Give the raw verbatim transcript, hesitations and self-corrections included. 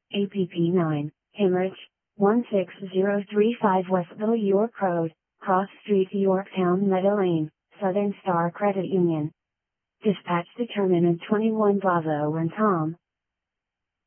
A P P nine, Hemorrhage, one six zero three five Westville York Road, Cross Street Yorktown Meadow Lane, Southern Star Credit Union. Dispatch determinant twenty-one Bravo and Tom,